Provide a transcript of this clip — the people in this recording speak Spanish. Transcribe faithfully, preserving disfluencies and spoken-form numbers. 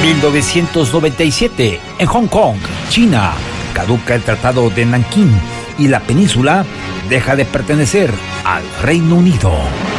mil novecientos noventa y siete, en Hong Kong, China, caduca el Tratado de Nankín y la península deja de pertenecer al Reino Unido.